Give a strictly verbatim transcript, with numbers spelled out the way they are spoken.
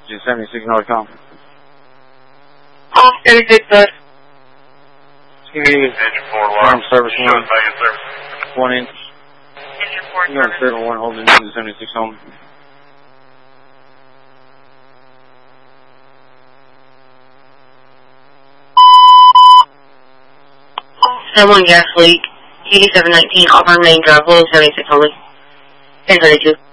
seventy-six North Com. Oh, seventy-six, sir. Arm service one. One inch. You got seven one holding in the seventy-six home. Someone gas leak. eighty-seven nineteen Auburn Main Drive, Willow seventy-six only. ten thirty-two.